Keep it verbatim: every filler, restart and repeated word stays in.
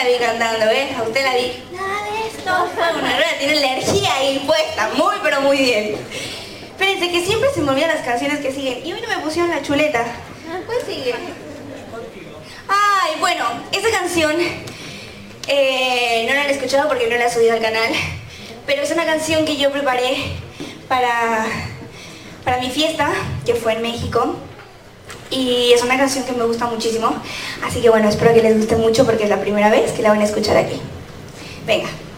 vi cantando, ¿ves? A usted la vi. Nada de esto fue una rueda, tiene energía ahí puesta, muy pero muy bien. Espérense que siempre se me olvidan las canciones que siguen. Y hoy no me pusieron la chuleta. ¿Cuál sigue? Ay, bueno, esta canción eh, no la han escuchado porque no la he subido al canal. Pero es una canción que yo preparé para, para mi fiesta, que fue en México. Y es una canción que me gusta muchísimo. Así que bueno, espero que les guste mucho porque es la primera vez que la van a escuchar aquí. Venga.